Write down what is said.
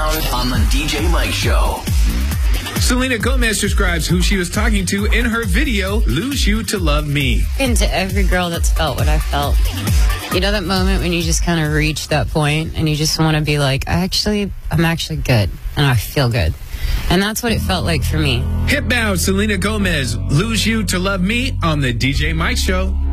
sound on the DJ Mike Show. Selena Gomez describes who she was talking to in her video, Lose You to Love Me. Into every girl that's felt what I felt. You know that moment when you just kind of reach that point and you just want to be like, I'm actually good and I feel good. And that's what it felt like for me. Hit bound Selena Gomez, Lose You to Love Me on the DJ Mike Show.